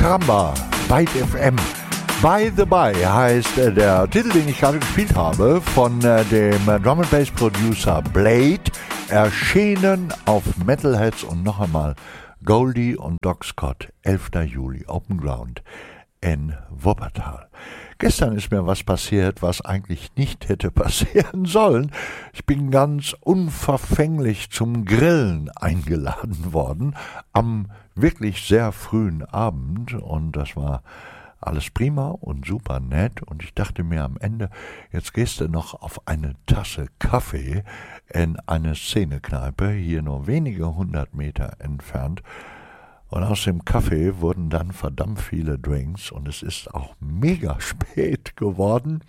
Caramba, Byte FM. By the By heißt der Titel, den ich gerade gespielt habe, von dem Drum and Bass Producer Blade, erschienen auf Metalheads und noch einmal Goldie und Doc Scott, 11. Juli, Open Ground in Wuppertal. Gestern ist mir was passiert, was eigentlich nicht hätte passieren sollen. Ich bin ganz unverfänglich zum Grillen eingeladen worden am wirklich sehr frühen Abend und das war alles prima und super nett und ich dachte mir am Ende, jetzt gehst du noch auf eine Tasse Kaffee in eine Szenekneipe, hier nur wenige 100 Meter entfernt. Und aus dem Kaffee wurden dann verdammt viele Drinks und es ist auch mega spät geworden.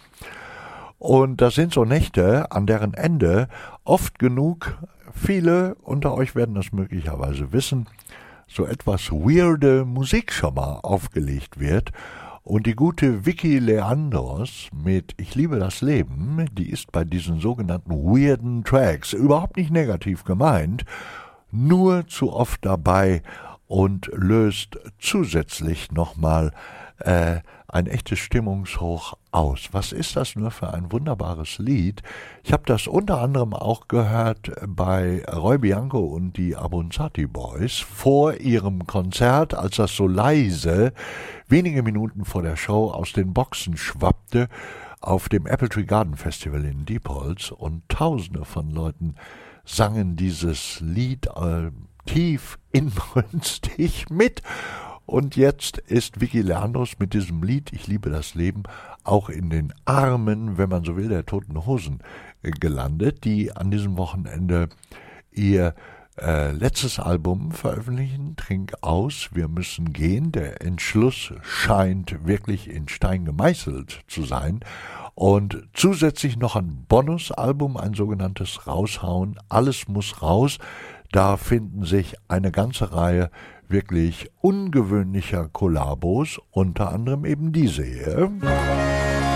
Und das sind so Nächte, an deren Ende oft genug, viele unter euch werden das möglicherweise wissen, so etwas weirde Musik schon mal aufgelegt wird. Und die gute Vicky Leandros mit Ich liebe das Leben, die ist bei diesen sogenannten weirden Tracks überhaupt nicht negativ gemeint, nur zu oft dabei und löst zusätzlich nochmal ein echtes Stimmungshoch aus. Was ist das nur für ein wunderbares Lied? Ich habe das unter anderem auch gehört bei Roy Bianco und die Abruzzati Boys vor ihrem Konzert, als das so leise wenige Minuten vor der Show aus den Boxen schwappte auf dem Apple Tree Garden Festival in Diepholz und Tausende von Leuten sangen dieses Lied tief inbrünstig mit. Und jetzt ist Vicky Leandros mit diesem Lied Ich liebe das Leben auch in den Armen, wenn man so will, der Toten Hosen gelandet, die an diesem Wochenende ihr letztes Album veröffentlichen, Trink aus, wir müssen gehen. Der Entschluss scheint wirklich in Stein gemeißelt zu sein. Und zusätzlich noch ein Bonusalbum, ein sogenanntes Raushauen, alles muss raus. Da finden sich eine ganze Reihe wirklich ungewöhnlicher Kollabos, unter anderem eben diese hier.